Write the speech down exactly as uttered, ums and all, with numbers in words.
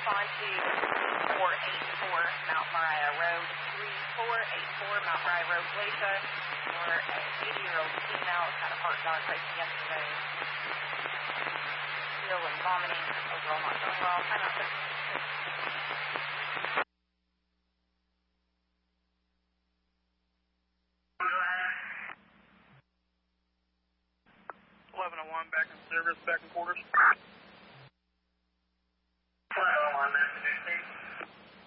five two four eight four Mount Moriah Road, three four eight four Mount Moriah Road, Glacier, for an eighty-year-old female, had a heart dilatation yesterday. Ill and vomiting, overall not doing well. I'm out there. eleven oh one, back in service, back in quarters.